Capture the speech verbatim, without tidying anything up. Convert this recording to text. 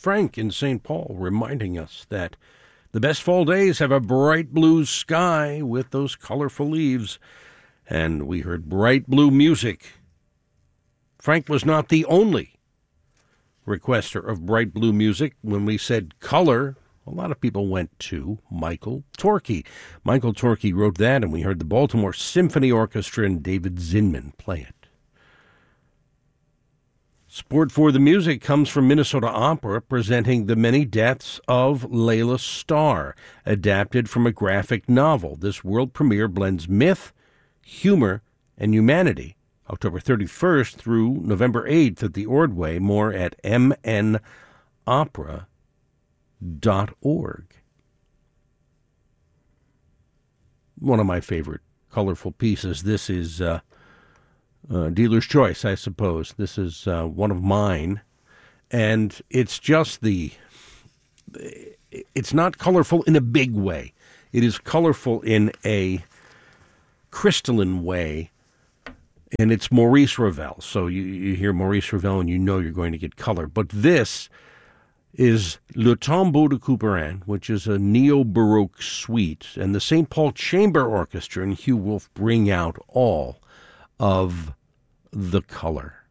Frank in Saint Paul reminding us that the best fall days have a bright blue sky with those colorful leaves. And we heard bright blue music. Frank was not the only requester of bright blue music. When we said color, a lot of people went to Michael Torke. Michael Torke wrote that, and we heard the Baltimore Symphony Orchestra and David Zinman play it. Support for the music comes from Minnesota Opera, presenting The Many Deaths of Layla Starr, adapted from a graphic novel. This world premiere blends myth, humor, and humanity. October thirty-first through November eighth at the Ordway. More at m n opera dot org. One of my favorite colorful pieces. This is uh, uh, Dealer's Choice, I suppose. This is uh, one of mine. And it's just the... It's not colorful in a big way. It is colorful in a crystalline way. And it's Maurice Ravel. So you, you hear Maurice Ravel and you know you're going to get color. But this is Le Tombeau de Couperin, which is a neo-Baroque suite. And the Saint Paul Chamber Orchestra and Hugh Wolf bring out all of the color.